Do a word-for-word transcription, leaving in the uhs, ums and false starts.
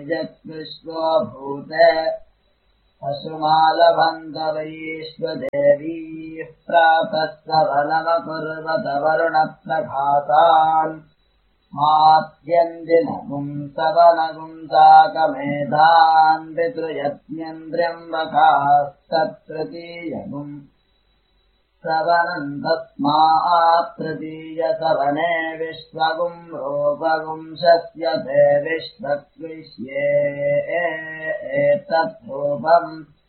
जग्विश्वो भूते पशुमालभन्तवैश्वदेवीः प्रातः सवनमकुर्वत वरुणप्रभातान् मात्यन्दिनगुम् सवनगुंसाकमेधान् पितृयज्ञन्द्र्यम्बकास्तत्तृतीयगुम् सवनम् तस्मात् तृतीयसवने विश्वगुम् रूपगुंशस्य ते विश्वक्विश्ये एतद्रूपम्